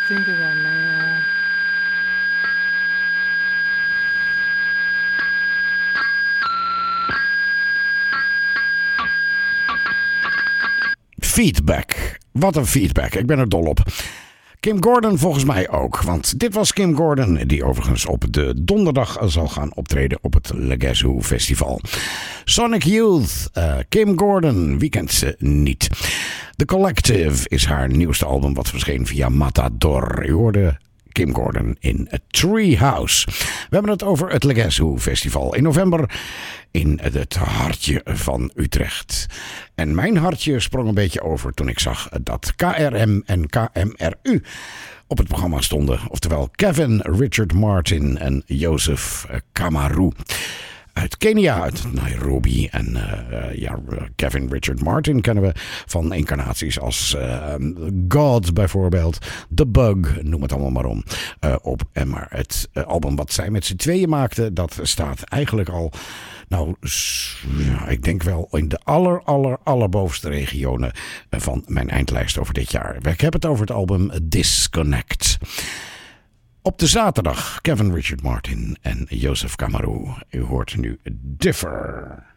think of that man. Feedback. Wat een feedback. Ik ben er dol op. Kim Gordon volgens mij ook. Want dit was Kim Gordon, die overigens op de donderdag zal gaan optreden op het Legacy Festival. Sonic Youth, Kim Gordon, wie kent ze niet? The Collective is haar nieuwste album wat verscheen via Matador. U hoorde Kim Gordon in a Treehouse. We hebben het over het Legacy Festival in november in het hartje van Utrecht. En mijn hartje sprong een beetje over toen ik zag dat KRM en KMRU op het programma stonden. Oftewel Kevin Richard Martin en Joseph Kamaru. Uit Kenia, uit Nairobi. En Kevin Richard Martin kennen we van incarnaties als God bijvoorbeeld. The Bug, noem het allemaal maar op. Maar het album wat zij met z'n tweeën maakten, dat staat eigenlijk al, ik denk wel in de allerbovenste regionen van mijn eindlijst over dit jaar. Ik heb het over het album Disconnect. Op de zaterdag Kevin Richard Martin en Joseph Kamaru. U hoort nu Differ.